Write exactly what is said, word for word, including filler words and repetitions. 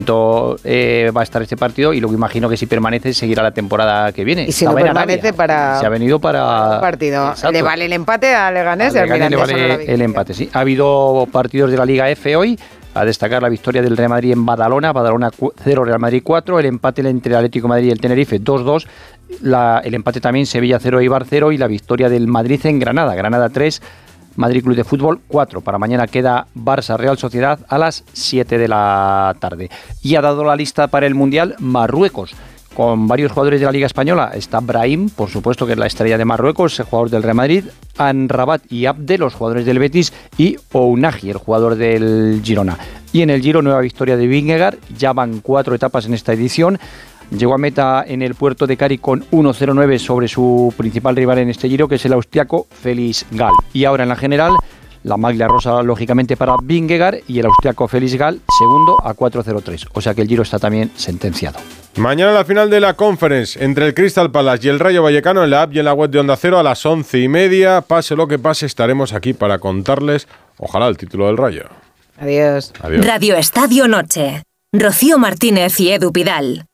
Eh, va a estar este partido y luego imagino que si permanece seguirá la temporada que viene. Y si no permanece para se ha venido para partido. Exacto. Le vale el empate a Leganés, a Leganés le vale el empate, sí. Ha habido partidos de la Liga F hoy. A destacar la victoria del Real Madrid en Badalona, Badalona cero, Real Madrid cuatro, el empate entre el Atlético de Madrid y el Tenerife dos dos, la, el empate también Sevilla cero, Eibar cero y la victoria del Madrid en Granada, Granada tres, Madrid Club de Fútbol cuatro. Para mañana queda Barça Real Sociedad a las siete de la tarde. Y ha dado la lista para el Mundial Marruecos, con varios jugadores de la Liga Española. Está Brahim, por supuesto, que es la estrella de Marruecos, el jugador del Real Madrid, Amrabat y Abde, los jugadores del Betis, y Ounahi, el jugador del Girona. Y en el Giro, nueva victoria de Vingegaard, ya van cuatro etapas en esta edición. Llegó a meta en el puerto de Cari con uno cero nueve sobre su principal rival en este Giro, que es el austriaco Felix Gall. Y ahora en la general, la maglia rosa lógicamente para Vingegaard y el austriaco Felix Gall segundo a cuatro cero tres. O sea que el Giro está también sentenciado. Mañana la final de la Conference entre el Crystal Palace y el Rayo Vallecano en la app y en la web de Onda Cero a las once y media. Pase lo que pase, estaremos aquí para contarles, ojalá, el título del Rayo. Adiós. Adiós. Radio Estadio Noche. Rocío Martínez y Edu Pidal.